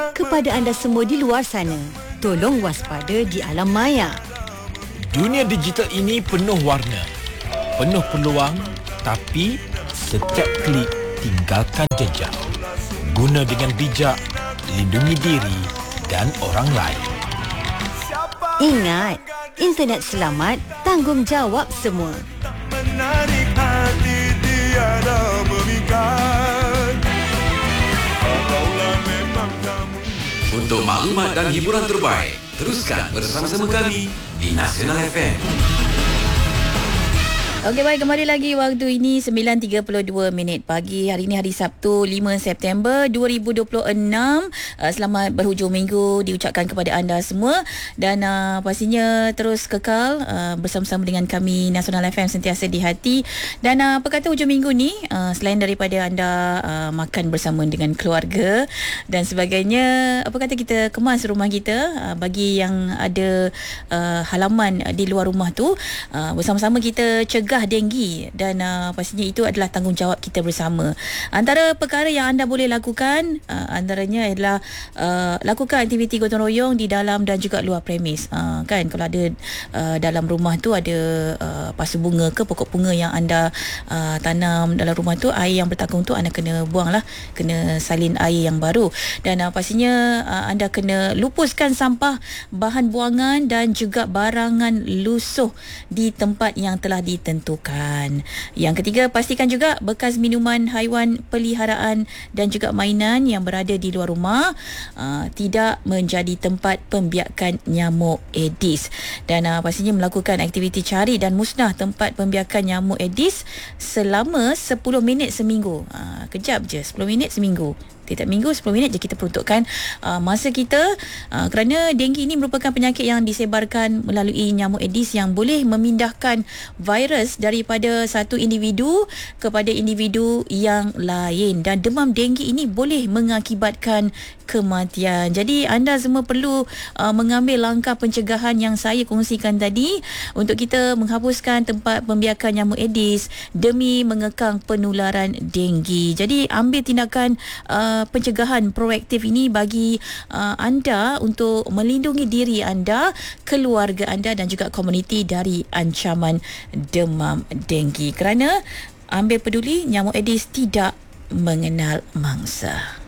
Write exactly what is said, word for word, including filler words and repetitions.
Kepada anda semua di luar sana, tolong waspada di alam maya. Dunia digital ini penuh warna, penuh peluang, tapi setiap klik tinggalkan jejak. Guna dengan bijak, lindungi diri dan orang lain. Ingat, internet selamat, tanggungjawab semua. Menarik hati tiada memikat. Kalaulah memang kamu. Untuk maklumat dan hiburan terbaik, teruskan bersama-sama kami di Nasional F M. Okey, baik, kembali lagi waktu ini sembilan tiga puluh dua minit pagi. Hari ini hari Sabtu lima September dua ribu dua puluh enam. Uh, selamat berhujung minggu diucapkan kepada anda semua dan uh, pastinya terus kekal uh, bersama-sama dengan kami Nasional F M sentiasa di hati. Dan uh, apa kata hujung minggu ni, uh, selain daripada anda uh, makan bersama dengan keluarga dan sebagainya, apa kata kita kemas rumah kita, uh, bagi yang ada uh, halaman di luar rumah tu, uh, bersama-sama kita cegah denggi dan uh, pastinya itu adalah tanggungjawab kita bersama. Antara perkara yang anda boleh lakukan uh, antaranya adalah uh, lakukan aktiviti gotong royong di dalam dan juga luar premis. Uh, kan kalau ada uh, dalam rumah tu ada uh, pasu bunga ke pokok bunga yang anda uh, tanam dalam rumah tu, air yang bertakung tu anda kena buang lah, kena salin air yang baru. Dan uh, pastinya uh, anda kena lupuskan sampah, bahan buangan dan juga barangan lusuh di tempat yang telah ditentukan. Yang ketiga, pastikan juga bekas minuman haiwan peliharaan dan juga mainan yang berada di luar rumah uh, tidak menjadi tempat pembiakan nyamuk Aedes. Dan uh, pastinya melakukan aktiviti cari dan musnah tempat pembiakan nyamuk Aedes selama sepuluh minit seminggu. Uh, kejap je, sepuluh minit seminggu. Tiap minggu sepuluh minit je kita peruntukkan uh, masa kita, uh, kerana denggi ini merupakan penyakit yang disebarkan melalui nyamuk Aedes yang boleh memindahkan virus daripada satu individu kepada individu yang lain, dan demam denggi ini boleh mengakibatkan kematian. Jadi anda semua perlu uh, mengambil langkah pencegahan yang saya kongsikan tadi untuk kita menghapuskan tempat pembiakan nyamuk Aedes demi mengekang penularan denggi. Jadi ambil tindakan uh, pencegahan proaktif ini bagi uh, anda untuk melindungi diri anda, keluarga anda dan juga komuniti dari ancaman demam denggi. Kerana ambil peduli, nyamuk Aedes tidak mengenal mangsa.